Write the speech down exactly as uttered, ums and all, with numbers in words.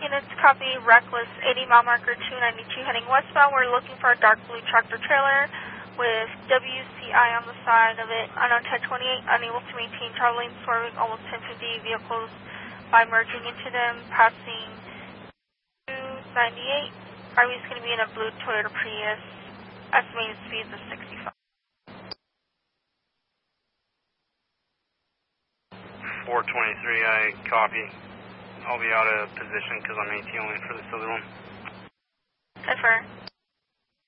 units, copy. Reckless, eighty mile marker two ninety-two heading westbound. We're looking for a dark blue tractor trailer with W C I on the side of it. Unknown ten twenty-eight, unable to maintain traveling, swerving almost ten fifty vehicles by merging into them, passing two ninety-eight. R V is going to be in a blue Toyota Prius. Estimated speeds of sixty-five. four twenty-three, I copy. I'll be out of position because I'm AT only for this other one. Confirm.